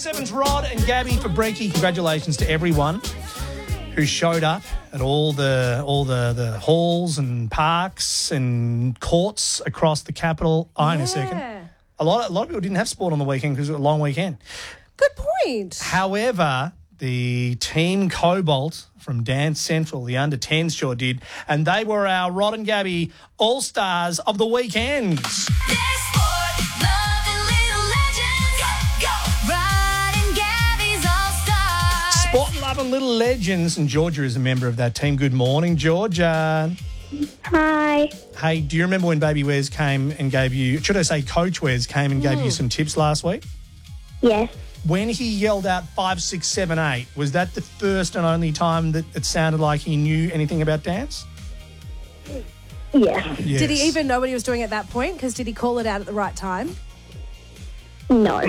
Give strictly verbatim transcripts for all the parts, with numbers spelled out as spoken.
Seven's Rod and Gabby for Breaky. Congratulations to everyone who showed up at all the all the, the halls and parks and courts across the capital. Oh, in a second. A lot, a lot of people didn't have sport on the weekend because it was a long weekend. Good point. However, the Team Cobalt from Dance Central, the under tens, sure did. And they were our Rod and Gabby All-Stars of the weekends. Sport loving little legends, and Georgia is a member of that team. Good morning, Georgia. Hi. Hey, do you remember when Baby Wes came and gave you, should I say Coach Wes came and gave Mm. you some tips last week? Yes. When he yelled out five, six, seven, eight, was that the first and only time that it sounded like he knew anything about dance? Yes. Yes. Did he even know what he was doing at that point? Because did he call it out at the right time? No.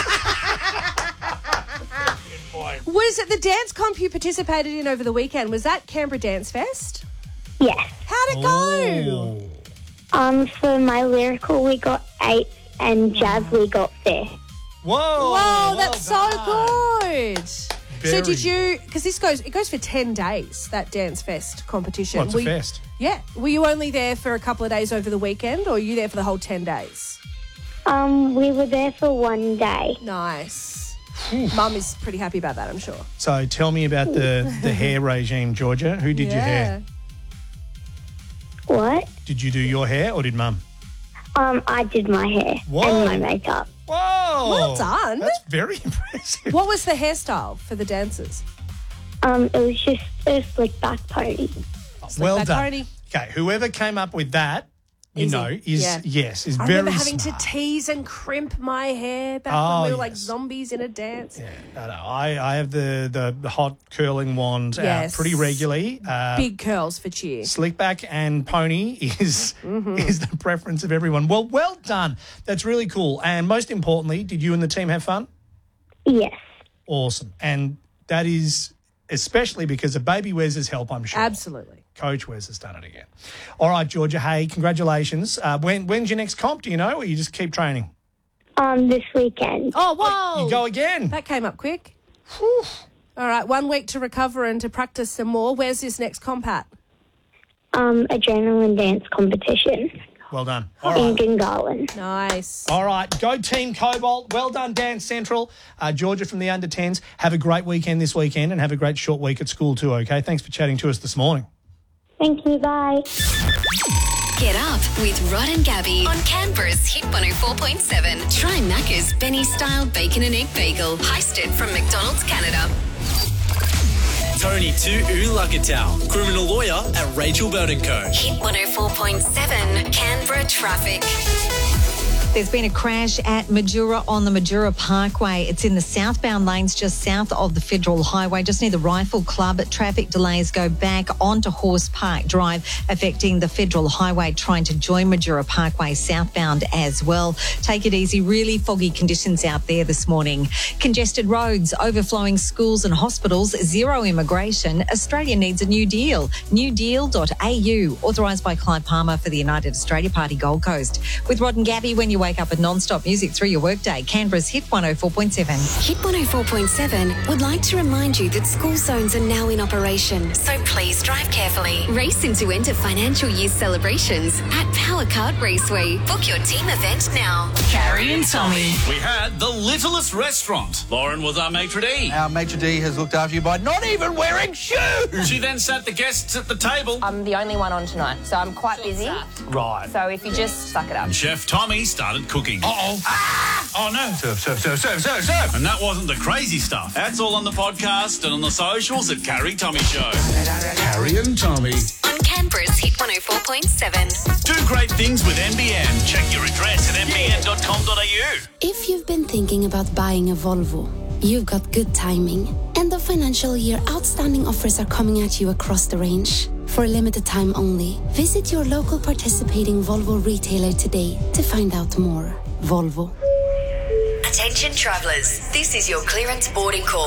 Was it the dance comp you participated in over the weekend? Was that Canberra Dance Fest? Yes. How'd it go? Oh. Um, for my lyrical, we got eight, and jazz, we got fifth. Whoa. Whoa, well that's done. so good. Very so did you, because this goes, it goes for ten days, that Dance Fest competition. Well, it's a Were you- fest. Yeah. Were you only there for a couple of days over the weekend, or were you there for the whole ten days? Um, we were there for one day. Nice. Mum is pretty happy about that, I'm sure. So tell me about the, the hair regime, Georgia. Who did your hair? What? Did you do your hair or did Mum? Um, I did my hair Whoa. and my makeup. Whoa. Well done. That's very impressive. What was the hairstyle for the dancers? Um, it was just a slick back pony. well back done. pony. Okay, whoever came up with that, you Easy. know, is Yeah. yes, is I very remember having smart. to tease and crimp my hair back Oh, when we were like yes. zombies in a dance. Yeah, I, know. I, I have the, the, the hot curling wand Yes. out pretty regularly. Uh, Big curls for cheer. Slick back and pony is Mm-hmm. is the preference of everyone. Well, well done. That's really cool. And most importantly, did you and the team have fun? Yes. Awesome. And that is especially because of Baby Wes's help, I'm sure. Absolutely. Coach Wes has done it again. All right, Georgia, hey, congratulations. Uh, when When's your next comp, do you know, or you just keep training? Um, this weekend. Oh, whoa. You go again. That came up quick. All right, one week to recover and to practice some more. Where's this next comp at? Um, adrenaline dance competition Well done. All in right. Gungahlin. Nice. All right, go Team Cobalt. Well done, Dance Central. Uh, Georgia from the under tens. Have a great weekend this weekend and have a great short week at school too, okay? Thanks for chatting to us this morning. Thank you. Bye. Get up with Rod and Gabby on Canberra's Hit one oh four point seven. Try Macca's Benny-style bacon and egg bagel, heisted from McDonald's Canada. Tony Tu'ulagatal, criminal lawyer at Rachel Bird and Co. Hit one oh four point seven, Canberra traffic. There's been a crash at Majura on the Majura Parkway. It's in the southbound lanes just south of the Federal Highway, just near the Rifle Club. Traffic delays go back onto Horse Park Drive, affecting the Federal Highway, trying to join Majura Parkway southbound as well. Take it easy. Really foggy conditions out there this morning. Congested roads, overflowing schools and hospitals, zero immigration. Australia needs a new deal. new deal dot a u, authorised by Clive Palmer for the United Australia Party Gold Coast. With Rod and Gabby, when you wake up with non-stop music through your workday, Canberra's Hit one oh four point seven. Hit one oh four point seven would like to remind you that school zones are now in operation, so please drive carefully. Race into enter financial year celebrations at Power Kart Raceway. Book your team event now. Carrie and Tommy. We had the littlest restaurant. Lauren was our maitre d'. Our maitre d' has looked after you by not even wearing shoes. She then sat the guests at the table. I'm the only one on tonight, so I'm quite busy. Right. So if you just suck it up. Chef Tommy started cooking. Uh-oh. Ah! Oh, no. Serve, serve, serve, serve, serve, serve. And that wasn't the crazy stuff. That's all on the podcast and on the socials at Carrie Tommy Show. Carrie and Tommy. On Canberra's Hit one oh four point seven. Do great things with N B N. Check your address at n b n dot com dot a u. If you've been thinking about buying a Volvo, you've got good timing. End of financial year outstanding offers are coming at you across the range. For a limited time only, visit your local participating Volvo retailer today to find out more. Volvo. Attention travellers, this is your clearance boarding call.